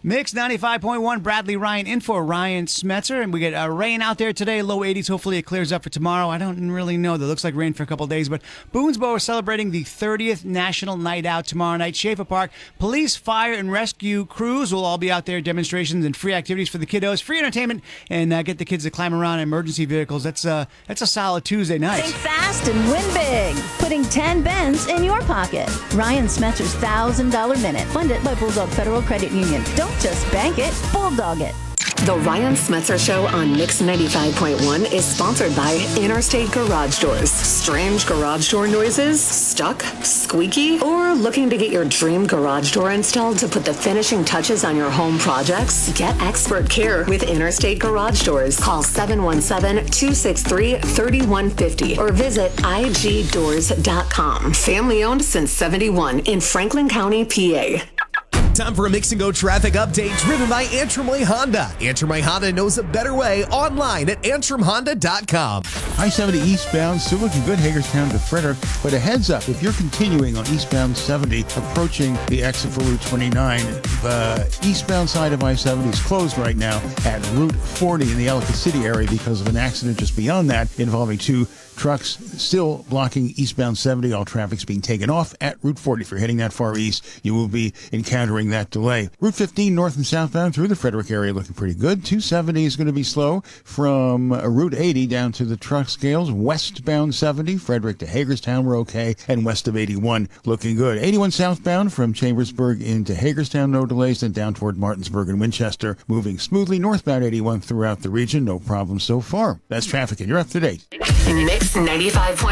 Mix 95.1, Bradley Ryan in for Ryan Smetzer. And we get rain out there today, low 80s. Hopefully it clears up for tomorrow. I don't really know. That looks like rain for a couple days. But Boonesboro is celebrating the 30th National Night Out tomorrow night. Schaefer Park, police, fire, and rescue crews will all be out there. Demonstrations and free activities for the kiddos, free entertainment, and get the kids to climb around in emergency vehicles. That's a solid Tuesday night. Think fast and win big. Putting 10 Bens in your pocket. Ryan Smetzer's $1,000 Minute. Funded by Bulldog Federal Credit Union. Don't just bank it, Bulldog it. The Ryan Smetzer Show on Mix 95.1 is sponsored by Interstate Garage Doors. Strange garage door noises? Stuck? Squeaky? Or looking to get your dream garage door installed to put the finishing touches on your home projects? Get expert care with Interstate Garage Doors. Call 717-263-3150 or visit igdoors.com. Family owned since 71 in Franklin County, PA. Time for a Mix and Go traffic update driven by Antrim Way Honda. Antrim Way Honda knows a better way online at antrimhonda.com. I-70 eastbound, still looking good, Hagerstown to Frederick. But a heads up, if you're continuing on eastbound 70, approaching the exit for Route 29, the eastbound side of I-70 is closed right now at Route 40 in the Ellicott City area because of an accident just beyond that involving two trucks still blocking eastbound 70. All traffic's being taken off at Route 40. If you're heading that far east, you will be encountering that delay. Route 15 north and southbound through the Frederick area looking pretty good. 270 is going to be slow from Route 80 down to the truck scales. Westbound 70, Frederick to Hagerstown, we're okay. And west of 81 looking good. 81 southbound from Chambersburg into Hagerstown, no delays. Then down toward Martinsburg and Winchester, moving smoothly. Northbound 81 throughout the region, no problem so far. That's traffic and you're up to date. Mix 95.1.